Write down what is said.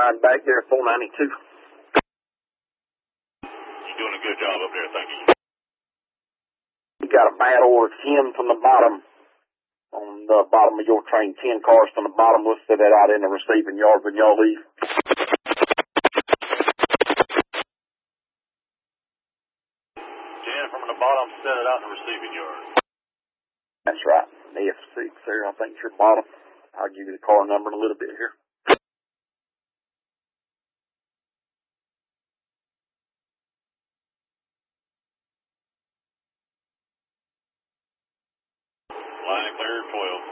fine back there at 492. You're doing a good job up there, thank you. You got a bad order 10 from the bottom. On the bottom of your train, 10 cars from the bottom. We'll set that out in the receiving yard when y'all leave. 10 from the bottom, set it out in the receiving yard. That's right. F6 there, I think it's your bottom. I'll give you the car number in a little bit here. Line clear, 12.